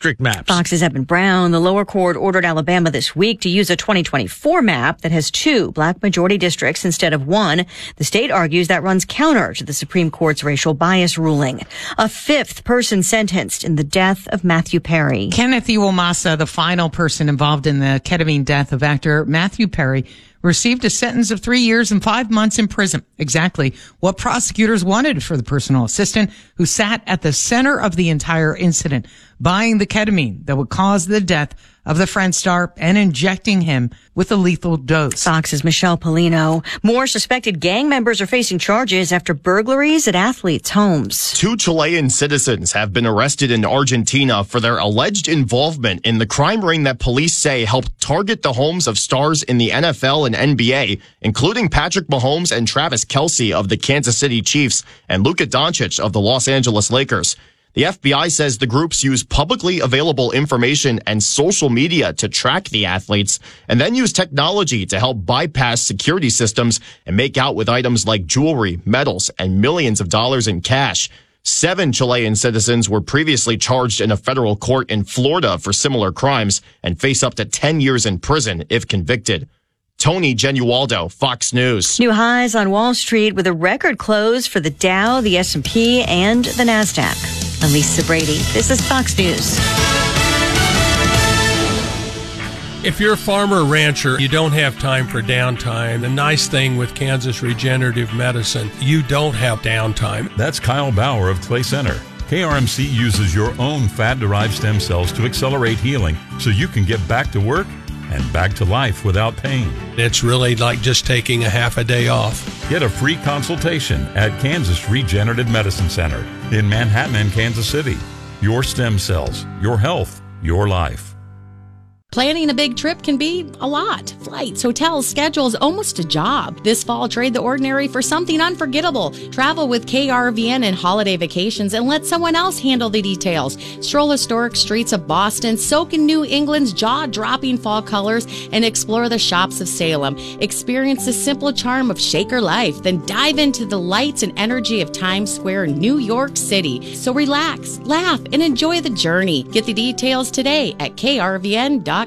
district maps. Fox's Eben Brown. The lower court ordered Alabama this week to use a 2024 map that has 2 black majority districts instead of 1. The state argues that runs counter to the Supreme Court's racial bias ruling. A 5th person sentenced in the death of Matthew Perry. Kenneth Iwamasa, the final person involved in the ketamine death of actor Matthew Perry, received a sentence of 3 years and 5 months in prison. Exactly what prosecutors wanted for the personal assistant who sat at the center of the entire incident, buying the ketamine that would cause the death of the Friends star and injecting him with a lethal dose. Fox's Michelle Polino. More suspected gang members are facing charges after burglaries at athletes' homes. 2 Chilean citizens have been arrested in Argentina for their alleged involvement in the crime ring that police say helped target the homes of stars in the NFL and NBA, including Patrick Mahomes and Travis Kelce of the Kansas City Chiefs and Luka Doncic of the Los Angeles Lakers. The FBI says the groups use publicly available information and social media to track the athletes and then use technology to help bypass security systems and make out with items like jewelry, medals, and millions of dollars in cash. 7 Chilean citizens were previously charged in a federal court in Florida for similar crimes and face up to 10 years in prison if convicted. Tony Genualdo, Fox News. New highs on Wall Street with a record close for the Dow, the S&P, and the NASDAQ. Elisa Brady, this is Fox News. If you're a farmer or rancher, you don't have time for downtime. The nice thing with Kansas Regenerative Medicine, you don't have downtime. That's Kyle Bauer of Clay Center. KRMC uses your own fat-derived stem cells to accelerate healing so you can get back to work and back to life without pain. It's really like just taking a half a day off. Get a free consultation at Kansas Regenerative Medicine Center in Manhattan and Kansas City. Your stem cells, your health, your life. Planning a big trip can be a lot. Flights, hotels, schedules, almost a job. This fall, trade the ordinary for something unforgettable. Travel with KRVN and holiday vacations and let someone else handle the details. Stroll historic streets of Boston, soak in New England's jaw-dropping fall colors, and explore the shops of Salem. Experience the simple charm of Shaker life, then dive into the lights and energy of Times Square, New York City. So relax, laugh, and enjoy the journey. Get the details today at krvn.com.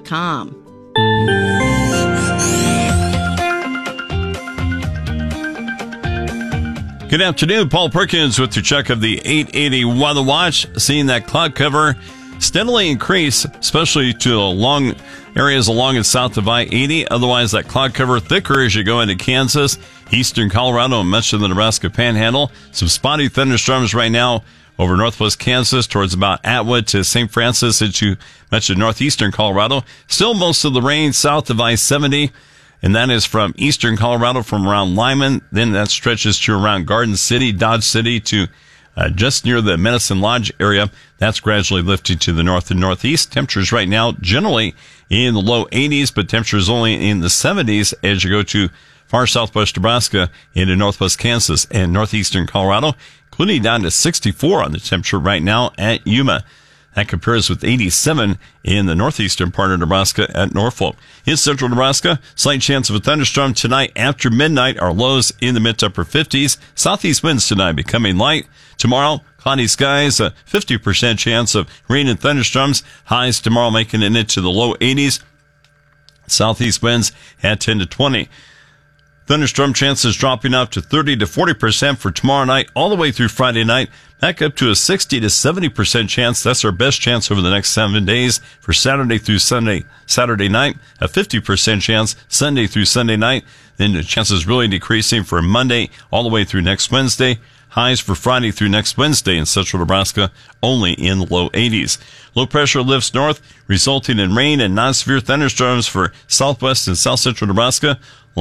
Good afternoon, Paul Perkins with your check of the 880 Weather Watch. Seeing that cloud cover steadily increase, especially to long areas along and south of I-80. Otherwise, that cloud cover thicker as you go into Kansas, eastern Colorado, and much of the Nebraska Panhandle. Some spotty thunderstorms right now over northwest Kansas towards about Atwood to St. Francis into much of northeastern Colorado. Still most of the rain south of I-70, and that is from eastern Colorado from around Lyman. Then that stretches to around Garden City, Dodge City to just near the Medicine Lodge area. That's gradually lifting to the north and northeast. Temperatures right now generally in the low 80s, but temperatures only in the 70s as you go to far southwest Nebraska into northwest Kansas and northeastern Colorado, including down to 64 on the temperature right now at Yuma. That compares with 87 in the northeastern part of Nebraska at Norfolk. In central Nebraska, slight chance of a thunderstorm tonight after midnight. Our lows in the mid to upper 50s. Southeast winds tonight becoming light. Tomorrow, cloudy skies, a 50% chance of rain and thunderstorms. Highs tomorrow making it into the low 80s. Southeast winds at 10 to 20. Thunderstorm chances dropping up to 30 to 40% for tomorrow night, all the way through Friday night, back up to a 60 to 70% chance. That's our best chance over the next 7 days for Saturday through Saturday night, a 50% chance Sunday through Sunday night. Then the chances really decreasing for Monday all the way through next Wednesday. Highs for Friday through next Wednesday in central Nebraska, only in the low 80s. Low pressure lifts north, resulting in rain and non-severe thunderstorms for southwest and south central Nebraska.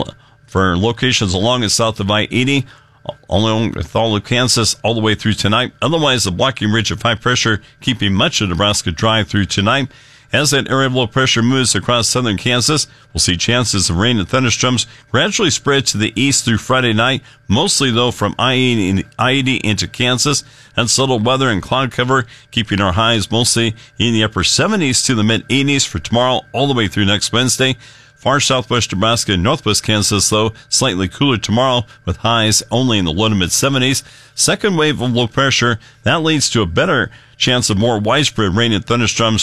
For locations along and south of I-80, along with all of Kansas, all the way through tonight. Otherwise, the blocking ridge of high pressure keeping much of Nebraska dry through tonight. As that area of low pressure moves across southern Kansas, we'll see chances of rain and thunderstorms gradually spread to the east through Friday night, mostly though from I-80 into Kansas. Unsettled weather and cloud cover, keeping our highs mostly in the upper 70s to the mid 80s for tomorrow, all the way through next Wednesday. Far southwest Nebraska and northwest Kansas, though, slightly cooler tomorrow with highs only in the low to mid 70s. Second wave of low pressure, that leads to a better chance of more widespread rain and thunderstorms